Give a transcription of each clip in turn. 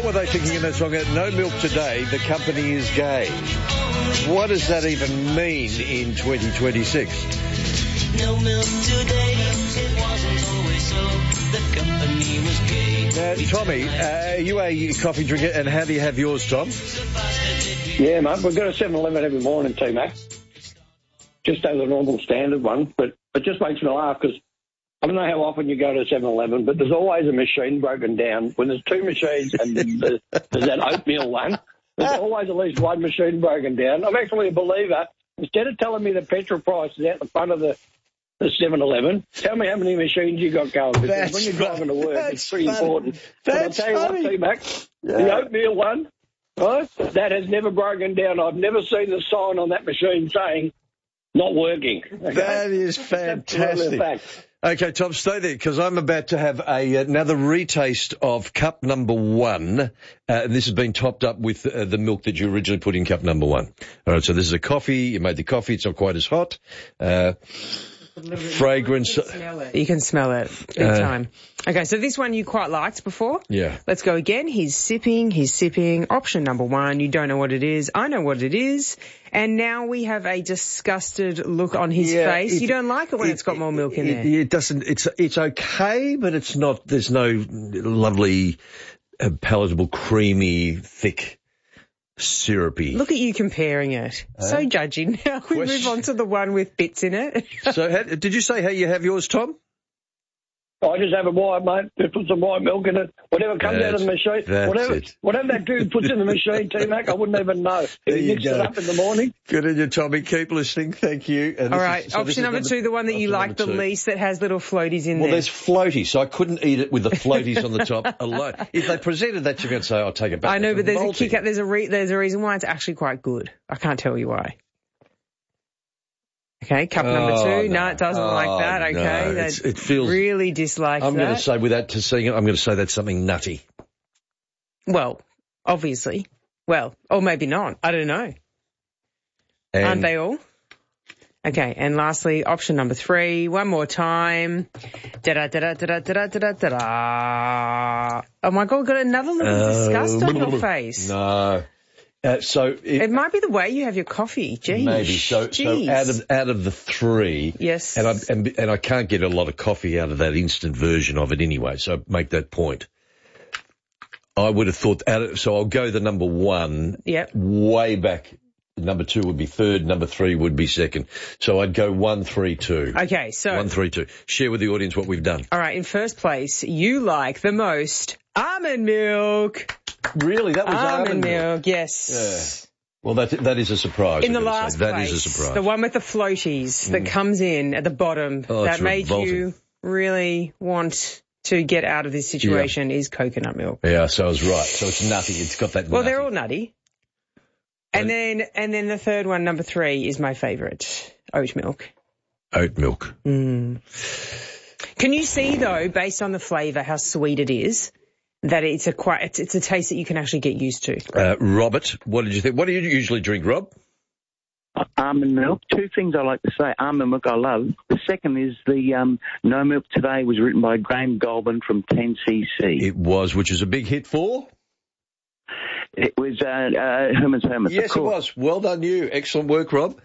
What were they thinking in that song? No milk today, the company is gay. What does that even mean in 2026? No milk today, it wasn't always so. The company was gay. Tommy, are you a coffee drinker, and how do you have yours, Tom? Yeah, mate, we've got a 7-Eleven every morning too, Mac. Just as a normal standard one, but it just makes me laugh because I don't know how often you go to 7-Eleven, but there's always a machine broken down. When there's two machines and there's that oatmeal one, there's always at least one machine broken down. I'm actually a believer. Instead of telling me the petrol price is out the front of the 7-Eleven, tell me how many machines you got going. Because when you're driving to work, it's pretty important. But I'll tell you what, T-Mac, the oatmeal one, right, that has never broken down. I've never seen the sign on that machine saying not working. Okay? That is fantastic. Okay, Tom, stay there, because I'm about to have another retaste of cup number one. And this has been topped up with the milk that you originally put in cup number one. All right, so this is a coffee. You made the coffee. It's not quite as hot. Fragrance. You can smell it big time. Okay, so this one you quite liked before. Yeah. Let's go again. He's sipping. Option number one. You don't know what it is. I know what it is. And now we have a disgusted look on his face. You don't like it when it's got more milk in there. It doesn't. It's okay, but it's not. There's no lovely, palatable, creamy, thick, syrupy. Look at you comparing it. So judgy. Now we move on to the one with bits in it. So did you say how you have yours, Tom? I just have a white, mate. Just put some white milk in it. Whatever comes out of the machine. Whatever that dude puts in the machine, T-Mac, I wouldn't even know. He mixed it up in the morning. Good on you, Tommy. Keep listening. Thank you. And all right. Option number two, the one that you like the least, that has little floaties in there. Well, there's floaties, so I couldn't eat it with the floaties on the top alone. If they presented that, you're going to say, I'll take it back. I know, but there's a kick out. There's a reason why it's actually quite good. I can't tell you why. Okay, cup number two. No, it doesn't like that. Okay, no, it feels really dislikes that. I'm going to say, without seeing it, I'm going to say that's something nutty. Well, obviously. Well, or maybe not. I don't know. Aren't they all? Okay, and lastly, option number three. One more time. Da-da-da-da-da-da-da-da-da. Oh my God, got another little disgust on your face. No. So it might be the way you have your coffee. Jeez. Maybe. So out of the three, yes, and I can't get a lot of coffee out of that instant version of it anyway. So make that point. I would have thought so I'll go the number one. Yep. Way back. Number two would be third. Number three would be second. So I'd go 1, 3, 2. Okay. So 1, 3, 2. Share with the audience what we've done. All right. In first place, you like the most almond milk. Really? That was almond milk, yes. Yeah. Well, that is a surprise. In the last place, that is a surprise. The one with the floaties that comes in at the bottom that made you really want to get out of this situation is coconut milk. Yeah, so I was right. So it's nutty. It's got that. Well, nutty. they're all nutty. And then the third one, number three, is my favourite, oat milk. Oat milk. Can you see though, based on the flavour, how sweet it is? That it's a taste that you can actually get used to. Robert, what did you think? What do you usually drink, Rob? Almond milk. Two things I like to say. Almond milk I love. The second is the No Milk Today was written by Graham Goldman from 10cc. It was, which is a big hit for? It was Herman's Hermits. Yes, it was. Well done you. Excellent work, Rob.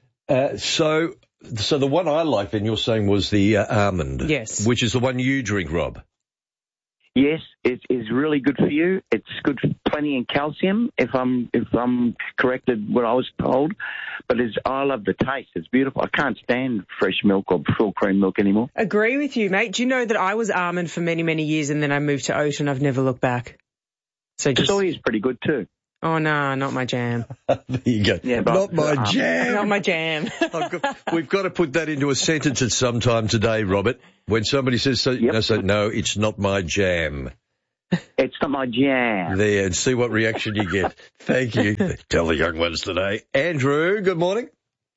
So the one I like then you're saying was the almond. Yes. Which is the one you drink, Rob. Yes, it is really good for you. It's good, plenty in calcium, if I'm corrected what I was told. But I love the taste. It's beautiful. I can't stand fresh milk or full cream milk anymore. Agree with you, mate. Do you know that I was almond for many, many years and then I moved to oat and I've never looked back? So soy is pretty good too. Oh, no, not my jam. There you go. Yeah, not my jam. Not my jam. We've got to put that into a sentence at some time today, Robert. When somebody says, say, no, it's not my jam. It's not my jam. There, and see what reaction you get. Thank you. Tell the young ones today. Andrew, good morning.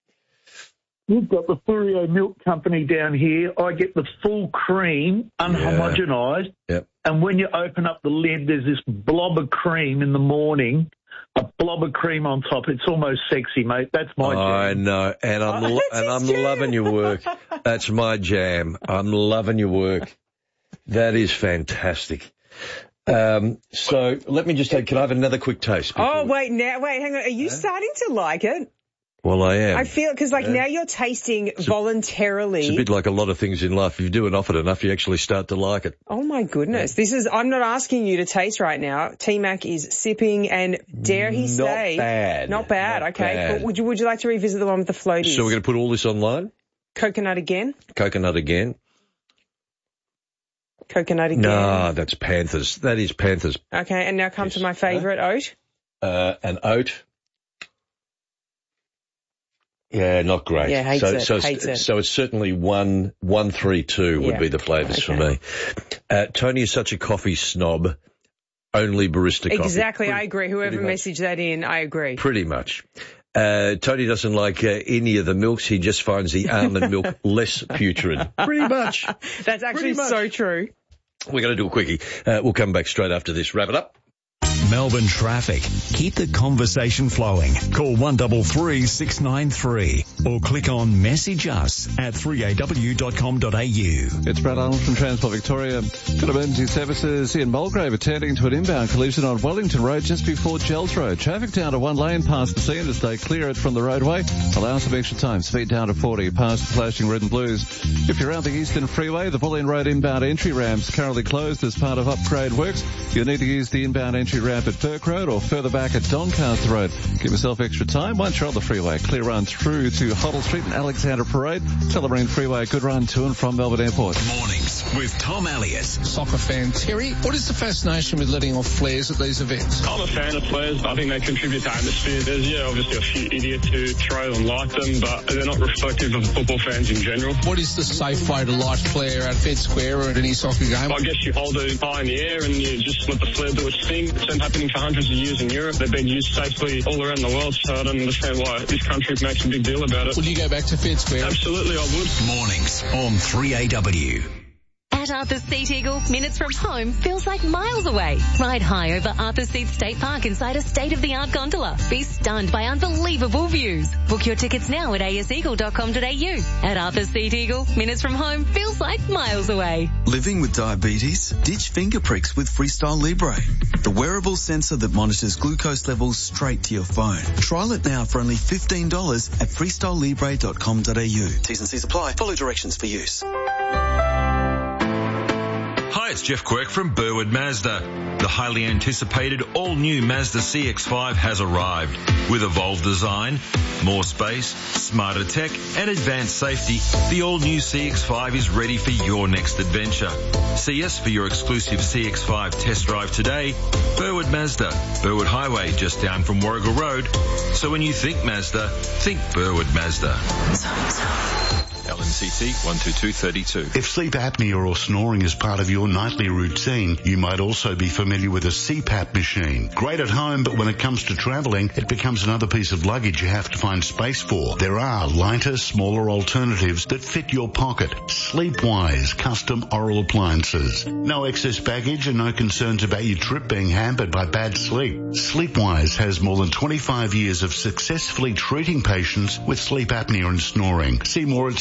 We've got the Furio Milk Company down here. I get the full cream, unhomogenised. Yep. And when you open up the lid, there's this blob of cream in the morning, a blob of cream on top. It's almost sexy, mate. That's my jam. I know, and I'm loving your work. That's my jam. I'm loving your work. That is fantastic. So let me just say, can I have another quick taste? Wait, hang on. Are you starting to like it? Well, I am. I feel, because now you're tasting voluntarily. It's a bit like a lot of things in life. If you do it often enough, you actually start to like it. Oh my goodness. I'm not asking you to taste right now. T-Mac is sipping and dare he say. Not bad. Okay. But would you like to revisit the one with the floaties? So we're going to put all this online? Coconut again. Coconut again. No, that's Panthers. That is Panthers. Okay. And now come to my favourite oat. An oat. Yeah, not great. Yeah, hates it. So it's certainly 132 would be the flavours for me. Tony is such a coffee snob. Only barista coffee. Exactly, I agree. Whoever messaged that in, I agree. Pretty much. Tony doesn't like any of the milks. He just finds the almond milk less putrid. Pretty much. That's actually so true. We're going to do a quickie. We'll come back straight after this. Wrap it up. Melbourne traffic. Keep the conversation flowing. Call 133 693 or click on message us at 3aw.com.au. It's Brad Arnold from Transport Victoria. Got emergency services in Mulgrave attending to an inbound collision on Wellington Road just before Gels Road. Traffic down to one lane past the scene to stay clear it from the roadway. Allow some extra time. Speed down to 40 past the flashing red and blues. If you're around the Eastern Freeway, the Bulleen Road inbound entry ramp's currently closed as part of upgrade works. You'll need to use the inbound entry ramp at Burke Road or further back at Doncaster Road. Give yourself extra time. Once you're on the freeway, clear run through to Hoddle Street and Alexander Parade. Tullamarine Freeway, good run to and from Melbourne Airport. Mornings with Tom Elliott. Soccer fan Terry, what is the fascination with letting off flares at these events? I'm a fan of flares, but I think they contribute to atmosphere. There's, obviously a few idiots who throw and like them, but they're not reflective of football fans in general. What is the safe way to light flare at Fed Square or at any soccer game? I guess you hold it high in the air and you just let the flare do its thing. It's been happening for hundreds of years in Europe. They've been used safely all around the world, so I don't understand why this country makes a big deal about it. Would you go back to Fed Square? Absolutely, I would. Mornings on 3AW. At Arthur's Seat Eagle, minutes from home feels like miles away. Ride high over Arthur's Seat State Park inside a state-of-the-art gondola. Be stunned by unbelievable views. Book your tickets now at aseagle.com.au. At Arthur's Seat Eagle, minutes from home feels like miles away. Living with diabetes? Ditch finger pricks with Freestyle Libre, the wearable sensor that monitors glucose levels straight to your phone. Trial it now for only $15 at freestylelibre.com.au. T's and C's apply. Follow directions for use. Hi, it's Jeff Quirk from Burwood Mazda. The highly anticipated all-new Mazda CX-5 has arrived. With evolved design, more space, smarter tech and advanced safety, the all-new CX-5 is ready for your next adventure. See us for your exclusive CX-5 test drive today. Burwood Mazda, Burwood Highway just down from Warrigal Road. So when you think Mazda, think Burwood Mazda. LMCT 12232. If sleep apnea or snoring is part of your nightly routine, you might also be familiar with a CPAP machine. Great at home, but when it comes to travelling, it becomes another piece of luggage you have to find space for. There are lighter, smaller alternatives that fit your pocket. Sleepwise custom oral appliances. No excess baggage and no concerns about your trip being hampered by bad sleep. Sleepwise has more than 25 years of successfully treating patients with sleep apnea and snoring. See more at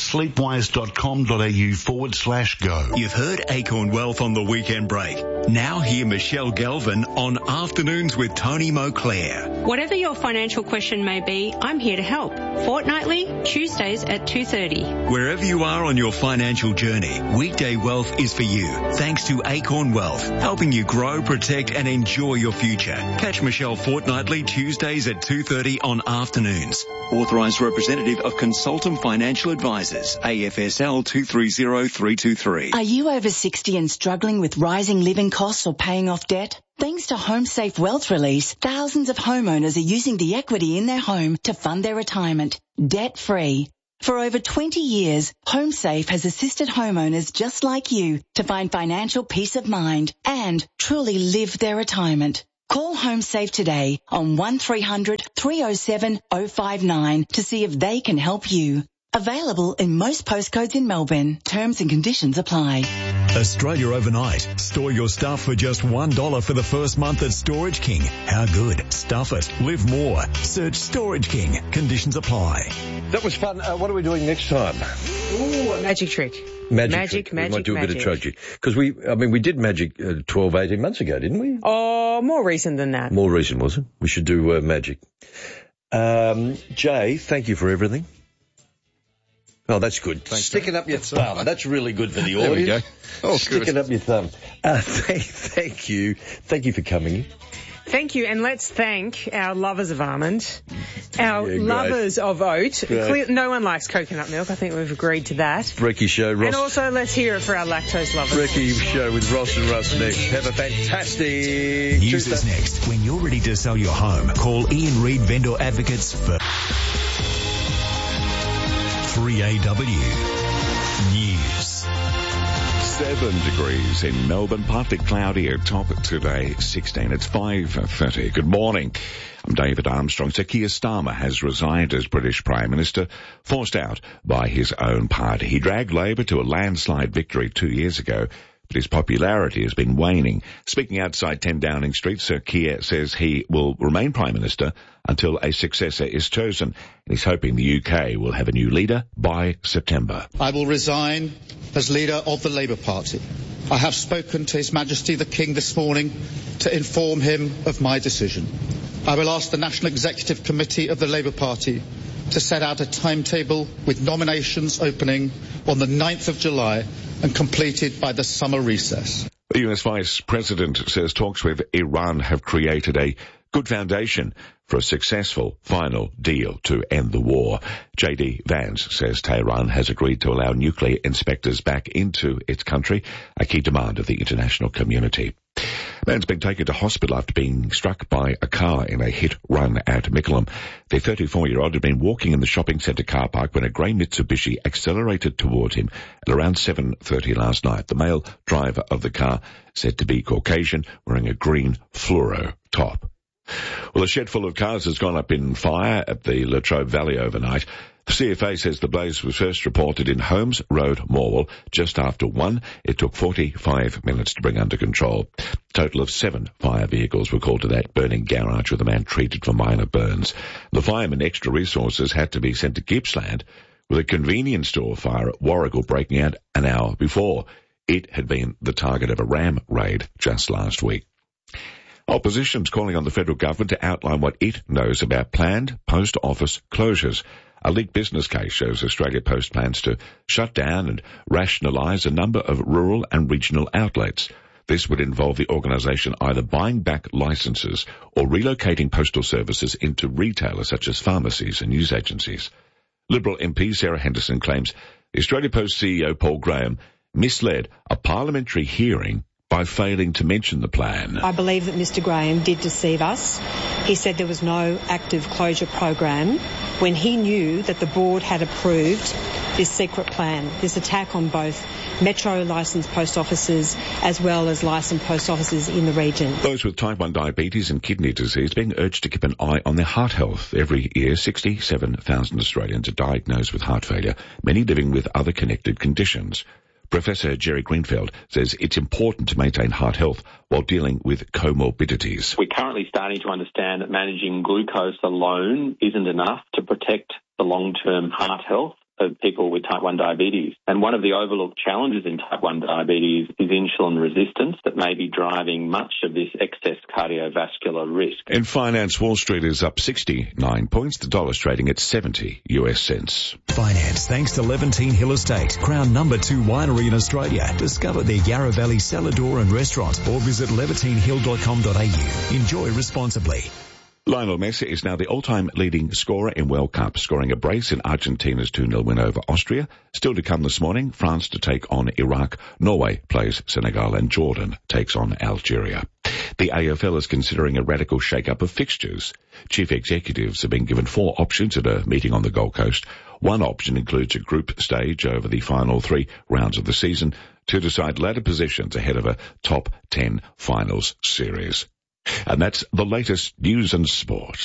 sleepwise.com.au/go. You've heard Acorn Wealth on the weekend break. Now hear Michelle Galvin on Afternoons with Tony Moclair. Whatever your financial question may be, I'm here to help. Fortnightly, Tuesdays at 2:30. Wherever you are on your financial journey, Weekday Wealth is for you. Thanks to Acorn Wealth, helping you grow, protect and enjoy your future. Catch Michelle fortnightly Tuesdays at 2:30 on Afternoons. Authorised representative of Consultant Financial Advisors, AFSL 230323. Are you over 60 and struggling with rising living costs or paying off debt? Thanks to HomeSafe Wealth Release, thousands of homeowners are using the equity in their home to fund their retirement, debt-free. For over 20 years, HomeSafe has assisted homeowners just like you to find financial peace of mind and truly live their retirement. Call HomeSafe today on 1300 307 059 to see if they can help you. Available in most postcodes in Melbourne. Terms and conditions apply. Australia overnight. Store your stuff for just $1 for the first month at Storage King. How good? Stuff it. Live more. Search Storage King. Conditions apply. That was fun. What are we doing next time? Ooh, a magic trick. Magic. We might do a bit of magic. Because we did magic 12, 18 months ago, didn't we? Oh, more recent than that. More recent, was it? We should do magic. Jay, thank you for everything. Oh, that's good. Thanks, Sticking up your thumb. That's really good for the audience. There we go. Oh, Sticking up your thumb. Thank you. Thank you for coming. Thank you, and let's thank our lovers of almond, our lovers of oat. No one likes coconut milk. I think we've agreed to that. Brekkie Show, Ross. And also, let's hear it for our lactose lovers. Brekkie Show with Ross and Russ next. Have a fantastic News is next. When you're ready to sell your home, call Ian Reid Vendor Advocates for 3AW News. 7 degrees in Melbourne, partly cloudy at top today, 16. It's 5:30. Good morning. I'm David Armstrong. Sir Keir Starmer has resigned as British Prime Minister, forced out by his own party. He dragged Labor to a landslide victory 2 years ago, but his popularity has been waning. Speaking outside 10 Downing Street, Sir Keir says he will remain Prime Minister until a successor is chosen, and he's hoping the UK will have a new leader by September. I will resign as leader of the Labour Party. I have spoken to His Majesty the King this morning to inform him of my decision. I will ask the National Executive Committee of the Labour Party to set out a timetable with nominations opening on the 9th of July and completed by the summer recess. The US Vice President says talks with Iran have created a good foundation for a successful final deal to end the war. J.D. Vance says Tehran has agreed to allow nuclear inspectors back into its country, a key demand of the international community. A man's been taken to hospital after being struck by a car in a hit-run at Mickleham. The 34-year-old had been walking in the shopping centre car park when a grey Mitsubishi accelerated towards him at around 7:30 last night. The male driver of the car, said to be Caucasian, wearing a green fluoro top. Well, a shed full of cars has gone up in fire at the Latrobe Valley overnight. The CFA says the blaze was first reported in Holmes Road, Morwell, just after 1. It took 45 minutes to bring under control. A total of 7 fire vehicles were called to that burning garage with a man treated for minor burns. The firemen extra resources had to be sent to Gippsland, with a convenience store fire at Warrigal breaking out an hour before. It had been the target of a ram raid just last week. Opposition's calling on the federal government to outline what it knows about planned post office closures. A leaked business case shows Australia Post plans to shut down and rationalise a number of rural and regional outlets. This would involve the organisation either buying back licences or relocating postal services into retailers such as pharmacies and news agencies. Liberal MP Sarah Henderson claims the Australia Post CEO Paul Graham misled a parliamentary hearing by failing to mention the plan. I believe that Mr Graham did deceive us. He said there was no active closure program when he knew that the board had approved this secret plan, this attack on both Metro licensed post offices as well as licensed post offices in the region. Those with type 1 diabetes and kidney disease being urged to keep an eye on their heart health. Every year, 67,000 Australians are diagnosed with heart failure, many living with other connected conditions. Professor Jerry Greenfield says it's important to maintain heart health while dealing with comorbidities. We're currently starting to understand that managing glucose alone isn't enough to protect the long-term heart health of people with type 1 diabetes. And one of the overlooked challenges in type 1 diabetes is insulin resistance that may be driving much of this excess cardiovascular risk. In finance, Wall Street is up 69 points. The dollar's trading at 70 US cents. Finance thanks to Levantine Hill Estate, Crown #2 winery in Australia. Discover their Yarra Valley cellar door and restaurant or visit levantinehill.com.au. Enjoy responsibly. Lionel Messi is now the all-time leading scorer in World Cup, scoring a brace in Argentina's 2-0 win over Austria. Still to come this morning, France to take on Iraq, Norway plays Senegal, and Jordan takes on Algeria. The AFL is considering a radical shake-up of fixtures. Chief executives have been given 4 options at a meeting on the Gold Coast. One option includes a group stage over the final 3 rounds of the season to decide ladder positions ahead of a top 10 finals series. And that's the latest news and sports.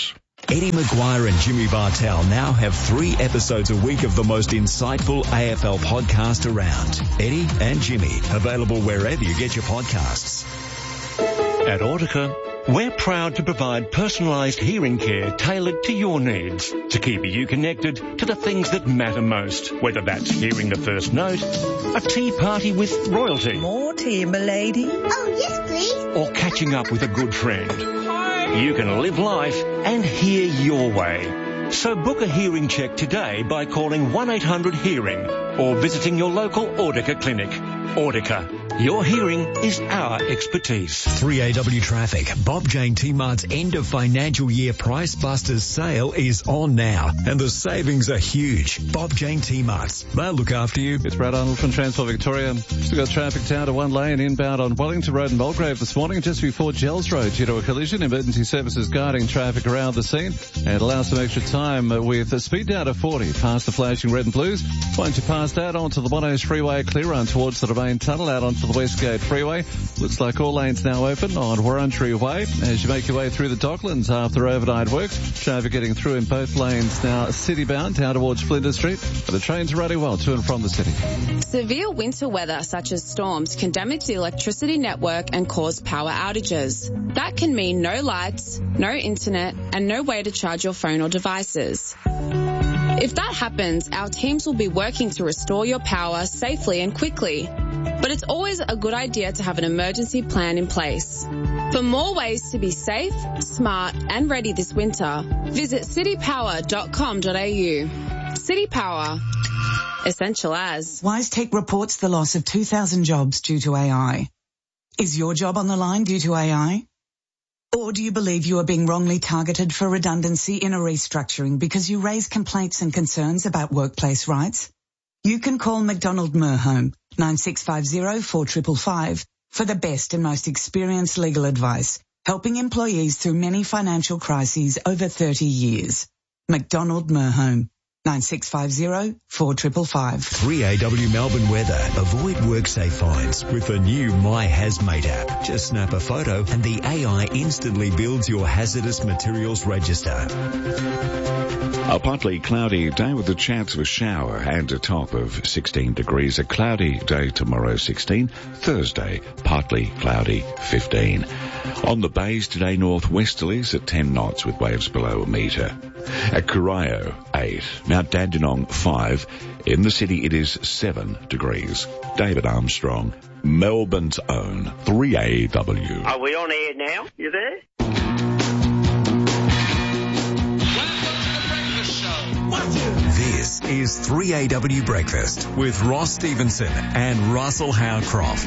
Eddie McGuire and Jimmy Bartell now have 3 episodes a week of the most insightful AFL podcast around. Eddie and Jimmy, available wherever you get your podcasts. At Audica, we're proud to provide personalised hearing care tailored to your needs to keep you connected to the things that matter most, whether that's hearing the first note, a tea party with royalty. More tea, milady. Oh, yes, please. Or catching up with a good friend. You can live life and hear your way. So book a hearing check today by calling 1-800-HEARING or visiting your local Audica clinic. Audica, your hearing is our expertise. 3AW Traffic. Bob Jane T-Mart's end of financial year Price Busters sale is on now, and the savings are huge. Bob Jane T-Mart's. They'll look after you. It's Brad Arnold from Transport Victoria. Still got traffic down to 1 lane inbound on Wellington Road in Mulgrave this morning, just before Gels Road due to a collision. Emergency services guiding traffic around the scene and allow some extra time with the speed down to 40 past the flashing red and blues. Once you pass that onto the One O's Freeway, clear run towards the Domain Tunnel out onto the Westgate Freeway. Looks like all lanes now open on Wurundjeri Way as you make your way through the Docklands after overnight works. Traffic getting through in both lanes now city-bound down towards Flinders Street. But the trains are running well to and from the city. Severe winter weather such as storms can damage the electricity network and cause power outages. That can mean no lights, no internet, and no way to charge your phone or devices. If that happens, our teams will be working to restore your power safely and quickly. But it's always a good idea to have an emergency plan in place. For more ways to be safe, smart and ready this winter, visit citypower.com.au. City Power. Essential as. WiseTech reports the loss of 2,000 jobs due to AI. Is your job on the line due to AI? Or do you believe you are being wrongly targeted for redundancy in a restructuring because you raise complaints and concerns about workplace rights? You can call McDonald Merhome 9650 4555 for the best and most experienced legal advice, helping employees through many financial crises over 30 years. McDonald Merhome 9650 4555. 3AW Melbourne weather. Avoid WorkSafe fines with the new My Hazmate app. Just snap a photo and the AI instantly builds your hazardous materials register. A partly cloudy day with a chance of a shower and a top of 16 degrees. A cloudy day tomorrow, 16. Thursday, partly cloudy, 15. On the bays today, northwesterlies at 10 knots with waves below a metre. At Corio, 8. Mount Dandenong, 5. In the city, it is 7 degrees. David Armstrong, Melbourne's own 3AW. Are we on air now? You there? This is 3AW Breakfast with Ross Stevenson and Russell Howcroft.